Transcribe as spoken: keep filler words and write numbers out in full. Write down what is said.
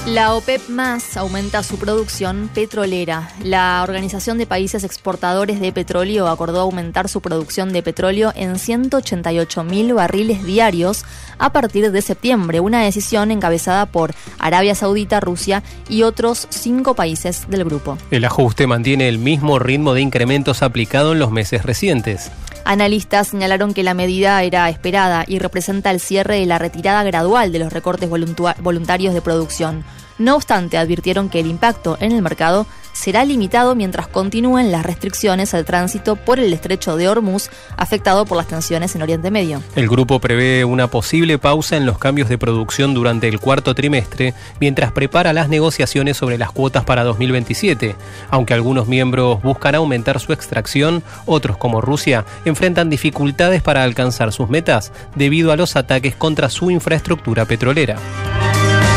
La OPEP más aumenta su producción petrolera. La Organización de Países Exportadores de Petróleo acordó aumentar su producción de petróleo en ciento ochenta y ocho mil barriles diarios a partir de septiembre, una decisión encabezada por Arabia Saudita, Rusia y otros cinco países del grupo. El ajuste mantiene el mismo ritmo de incrementos aplicado en los meses recientes. Analistas señalaron que la medida era esperada y representa el cierre de la retirada gradual de los recortes voluntua- voluntarios de producción. No obstante, advirtieron que el impacto en el mercado será limitado mientras continúen las restricciones al tránsito por el estrecho de Hormuz, afectado por las tensiones en Oriente Medio. El grupo prevé una posible pausa en los cambios de producción durante el cuarto trimestre, mientras prepara las negociaciones sobre las cuotas para dos mil veintisiete. Aunque algunos miembros buscan aumentar su extracción, otros, como Rusia, enfrentan dificultades para alcanzar sus metas debido a los ataques contra su infraestructura petrolera.